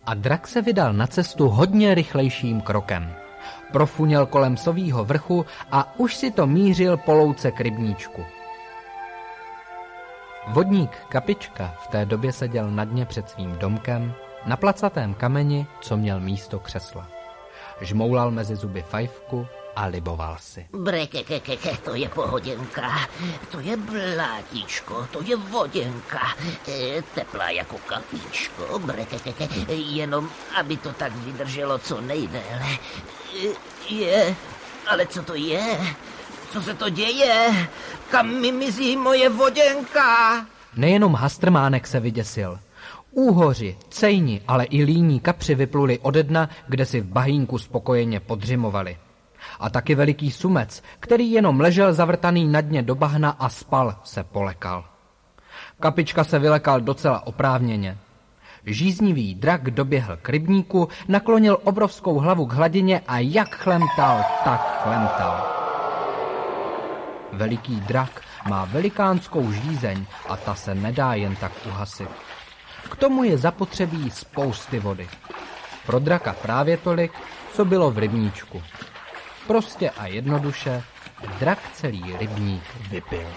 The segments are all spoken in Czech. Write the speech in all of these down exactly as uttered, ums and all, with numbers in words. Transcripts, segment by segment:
A drak se vydal na cestu hodně rychlejším krokem. Profuněl kolem Sovího vrchu a už si to mířil po louce k rybníčku. Vodník Kapička v té době seděl na dně před svým domkem, na placatém kameni, co měl místo křesla. Žmoulal mezi zuby fajfku a liboval si. Brekekekeke, to je pohoděnka, to je blátíčko, to je voděnka, e, teplá jako kafíčko, brekekeke, jenom aby to tak vydrželo co nejdéle. E, je, ale co to je? Co se to děje? Kam mi mizí moje voděnka? Nejenom Hastrmánek se vyděsil. Úhoři, cejni, ale i líní kapři vypluli ode dna, kde si v bahínku spokojeně podřimovali. A taky veliký sumec, který jenom ležel zavrtaný na dně do bahna a spal, se polekal. Kapička se vylekal docela oprávněně. Žíznivý drak doběhl k rybníku, naklonil obrovskou hlavu k hladině a jak chlemtal, tak chlemtal. Veliký drak má velikánskou žízeň a ta se nedá jen tak uhasit. K tomu je zapotřebí spousty vody. Pro draka právě tolik, co bylo v rybníčku. Prostě a jednoduše drak celý rybník vypil.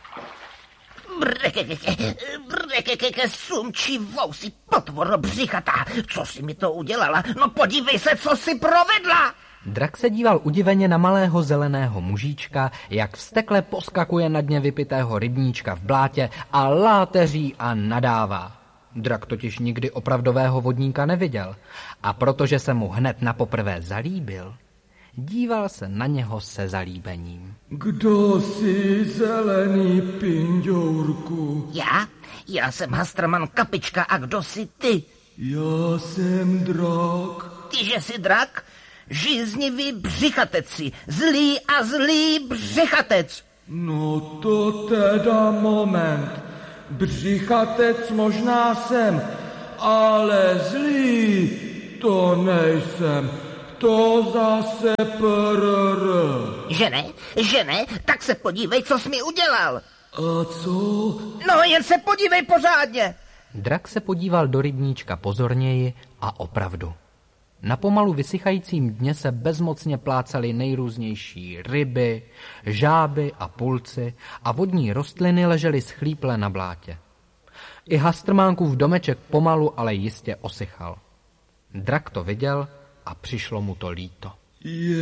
Brekekeke, brekekeke, sumčí vousy, potvoro břichatá. Co jsi mi to udělala? No podívej se, co jsi provedla! Drak se díval udiveně na malého zeleného mužíčka, jak vztekle poskakuje na dně vypitého rybníčka v blátě a láteří a nadává. Drak totiž nikdy opravdového vodníka neviděl a protože se mu hned napoprvé zalíbil, díval se na něho se zalíbením. Kdo jsi, zelený pinďourku? Já? Já jsem Hastrman Kapička a kdo jsi ty? Já jsem drak. Ty, že jsi drak? Žíznivý břichateci, zlý a zlý břichatec. No to teda moment. Břichatec možná jsem, ale zlý to nejsem. To zase prr. Že ne? Že ne? Tak se podívej, co jsi mi udělal. A co? No, jen se podívej pořádně. Drak se podíval do rybníčka pozorněji a opravdu. Na pomalu vysychajícím dně se bezmocně plácaly nejrůznější ryby, žáby a pulci a vodní rostliny ležely schlíple na blátě. I Hastrmánkův domeček pomalu, ale jistě osychal. Drak to viděl a přišlo mu to líto. Je